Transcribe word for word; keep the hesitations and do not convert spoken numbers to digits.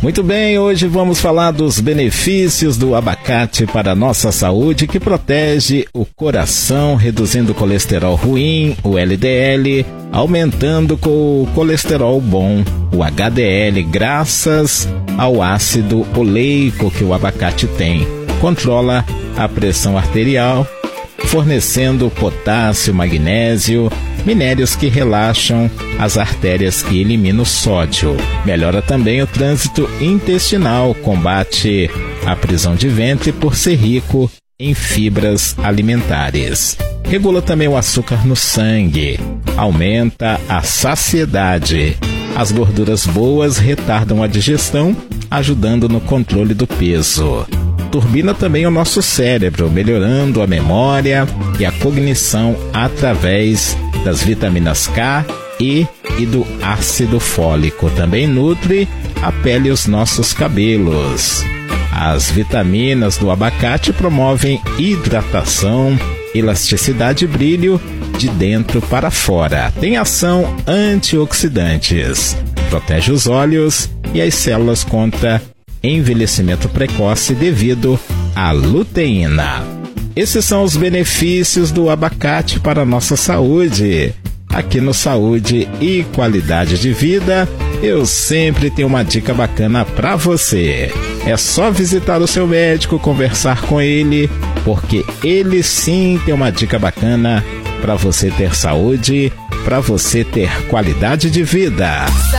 Muito bem, hoje vamos falar dos benefícios do abacate para a nossa saúde, que protege o coração, reduzindo o colesterol ruim, o L D L, aumentando o colesterol bom, o H D L, graças ao ácido oleico que o abacate tem. Controla a pressão arterial, fornecendo potássio, magnésio, minérios que relaxam as artérias e eliminam o sódio. Melhora também o trânsito intestinal, combate a prisão de ventre por ser rico em fibras alimentares. Regula também o açúcar no sangue, aumenta a saciedade. As gorduras boas retardam a digestão, ajudando no controle do peso. Turbina também o nosso cérebro, melhorando a memória e a cognição através das vitaminas K, E e do ácido fólico. Também nutre a pele e os nossos cabelos. As vitaminas do abacate promovem hidratação, elasticidade e brilho de dentro para fora. Tem ação antioxidantes, protege os olhos e as células contra envelhecimento precoce devido à luteína. Esses são os benefícios do abacate para a nossa saúde. Aqui no Saúde e Qualidade de Vida, eu sempre tenho uma dica bacana para você. É só visitar o seu médico, conversar com ele, porque ele sim tem uma dica bacana para você ter saúde, para você ter qualidade de vida.